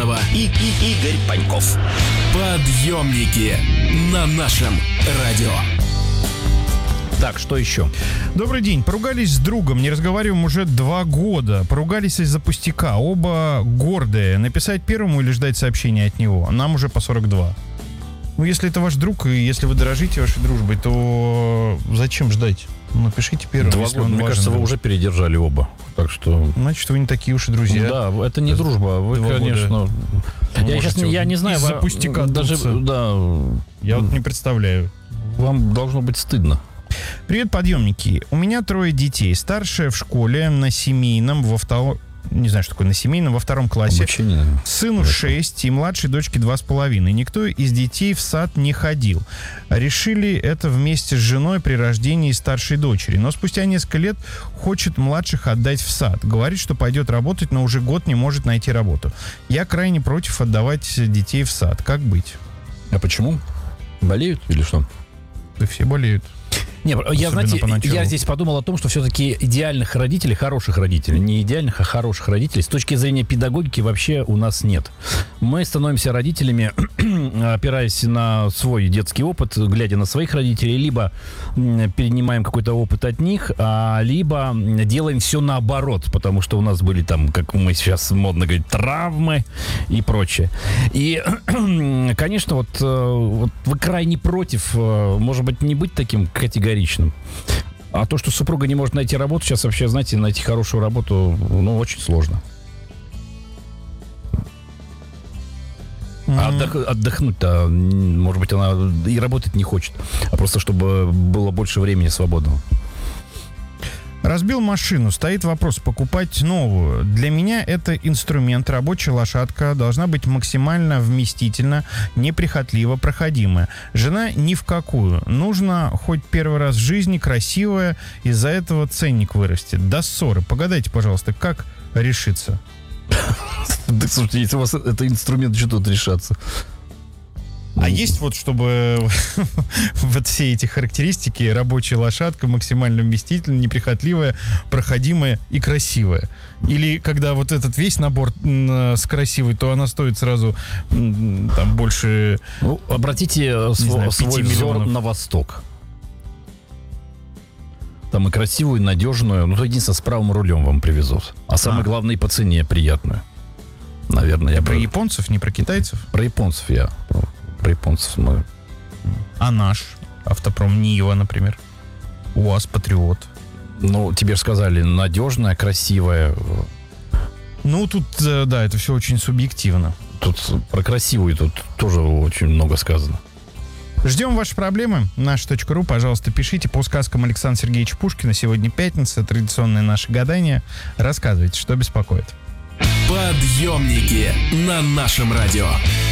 Аверьянова и Игорь Паньков. Подъемники на нашем радио. Так, что еще? Добрый день. Поругались с другом, не разговариваем уже 2 года. Поругались из-за пустяка. Оба гордые. Написать первому или ждать сообщения от него? Нам уже по 42. Ну, если это ваш друг, и если вы дорожите вашей дружбой, то зачем ждать? Напишите первому, 2 если года, он мне важен. кажется, вы уже передержали оба. Так что... Значит, вы не такие уж и друзья. Да, это не дружба. Вы, 2 конечно... Я не знаю. Из-за пустяка даже, да, я вот не представляю. вам должно быть стыдно. Привет, подъемники. У меня 3 детей. Старшая в школе на семейном, во 2 классе. Обучение. Сыну 6 и младшей дочке 2,5. Никто из детей в сад не ходил. Решили это вместе с женой при рождении старшей дочери. Но спустя несколько лет хочет младших отдать в сад. Говорит, что пойдет работать, но уже год не может найти работу. Я крайне против отдавать детей в сад. Как быть? А почему? Болеют или что? Да все болеют. Не, я, знаете, поначалу. я здесь подумал о том, что все-таки идеальных родителей, хороших родителей, не идеальных, а хороших родителей, с точки зрения педагогики вообще у нас нет. Мы становимся родителями, опираясь на свой детский опыт, глядя на своих родителей, либо перенимаем какой-то опыт от них, либо делаем все наоборот, потому что у нас были там, как мы сейчас модно говорим, травмы и прочее. И, конечно, вот вы крайне против, может быть, не быть таким категоричным. А то, что супруга не может найти работу, сейчас вообще, знаете, найти хорошую работу, очень сложно. А отдохнуть-то, может быть, она и работать не хочет, а просто чтобы было больше времени свободного. Разбил машину. Стоит вопрос, покупать новую. Для меня это инструмент, рабочая лошадка. Должна быть максимально вместительна, неприхотлива, проходимая. Жена ни в какую. Нужно хоть первый раз в жизни красивая. Из-за этого ценник вырастет. До ссоры. Погадайте, пожалуйста, как решиться? Да, слушайте, если у вас это инструмент, что тут решаться? А есть вот, чтобы вот все эти характеристики: рабочая лошадка, максимально вместительная, неприхотливая, проходимая и красивая? Или когда вот этот весь набор с красивой, то она стоит сразу там больше... Обратите свой взор на восток. Там и красивую, и надежную, то единственное, с правым рулем вам привезут. А самое главное, и по цене приятную. Наверное, я про японцев, не про китайцев? Про японцев я... Про японцев мы... А наш автопром Нива, например? УАЗ Патриот. Тебе же сказали, надежная, красивая. Тут, да, это все очень субъективно. Тут про красивую тут тоже очень много сказано. Ждем ваши проблемы. Наш.ру, пожалуйста, пишите по сказкам Александра Сергеевича Пушкина. Сегодня пятница, традиционное наше гадание. Рассказывайте, что беспокоит. Подъемники на нашем радио.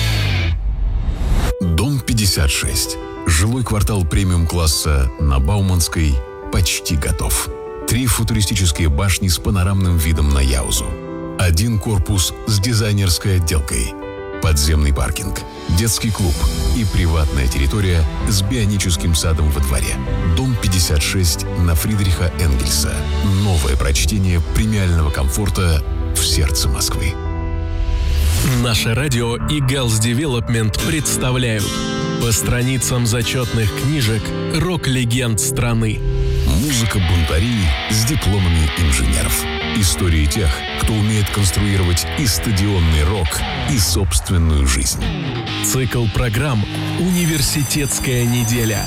Дом 56. Жилой квартал премиум-класса на Бауманской почти готов. 3 футуристические башни с панорамным видом на Яузу. 1 корпус с дизайнерской отделкой. Подземный паркинг, детский клуб и приватная территория с бионическим садом во дворе. Дом 56 на Фридриха Энгельса. Новое прочтение премиального комфорта в сердце Москвы. Наше радио и Girls Development представляют по страницам зачетных книжек рок-легенд страны. Музыка бунтарей с дипломами инженеров. Истории тех, кто умеет конструировать и стадионный рок, и собственную жизнь. Цикл программ «Университетская неделя».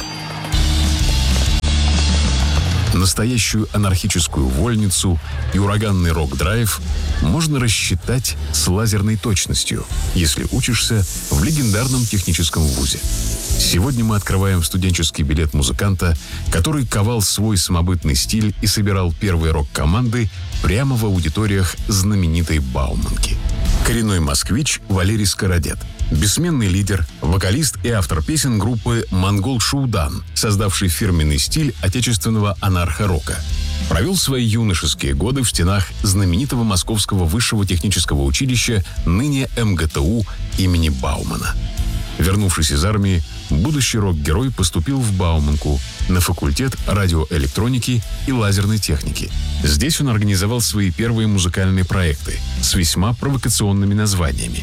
Настоящую анархическую вольницу и ураганный рок-драйв можно рассчитать с лазерной точностью, если учишься в легендарном техническом вузе. Сегодня мы открываем студенческий билет музыканта, который ковал свой самобытный стиль и собирал первые рок-команды прямо в аудиториях знаменитой Бауманки. Коренной москвич Валерий Скородет. Бессменный лидер, вокалист и автор песен группы «Монгол Шуудан», создавший фирменный стиль отечественного анархо-рока. Провел свои юношеские годы в стенах знаменитого Московского высшего технического училища, ныне МГТУ имени Баумана. Вернувшись из армии, будущий рок-герой поступил в Бауманку на факультет радиоэлектроники и лазерной техники. Здесь он организовал свои первые музыкальные проекты с весьма провокационными названиями. В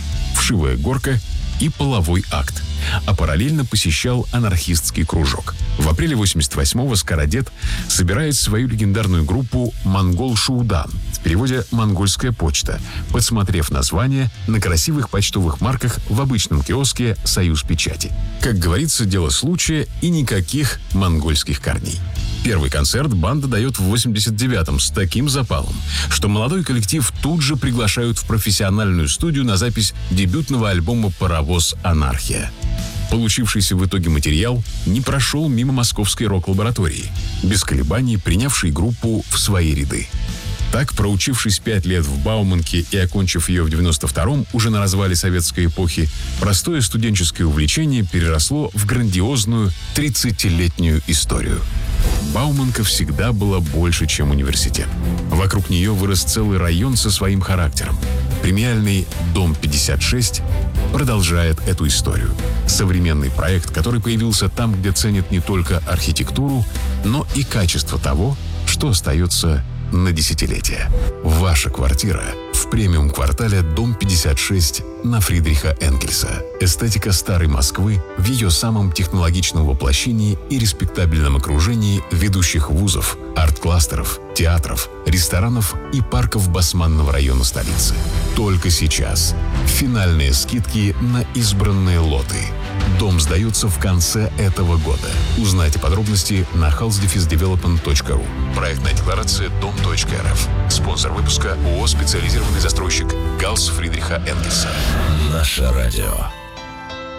фальшивая горка и половой акт, а параллельно посещал анархистский кружок. В апреле 88-го Скородет собирает свою легендарную группу «Монгол Шуудан», в переводе «Монгольская почта», подсмотрев название на красивых почтовых марках в обычном киоске «Союз печати». Как говорится, дело случая и никаких монгольских корней. Первый концерт банда дает в 89-м с таким запалом, что молодой коллектив тут же приглашают в профессиональную студию на запись дебютного альбома «Паровоз. Анархия». Получившийся в итоге материал не прошел мимо московской рок-лаборатории, без колебаний принявшей группу в свои ряды. Так, проучившись 5 лет в Бауманке и окончив ее в 92-м, уже на развале советской эпохи, простое студенческое увлечение переросло в грандиозную 30-летнюю историю. Бауманка всегда была больше, чем университет. Вокруг нее вырос целый район со своим характером. Премиальный «Дом 56» продолжает эту историю. Современный проект, который появился там, где ценят не только архитектуру, но и качество того, что остается на десятилетия. Ваша квартира в премиум-квартале «Дом 56» на Фридриха Энгельса. Эстетика старой Москвы в ее самом технологичном воплощении и респектабельном окружении ведущих вузов, арт-кластеров, театров, ресторанов и парков Басманного района столицы. Только сейчас. Финальные скидки на избранные лоты. Дом сдается в конце этого года. Узнайте подробности на house-development.ru. Проектная декларация дом.рф. Спонсор выпуска ООО «Специализированный застройщик» Галс Фридриха Энгельса. Наше радио.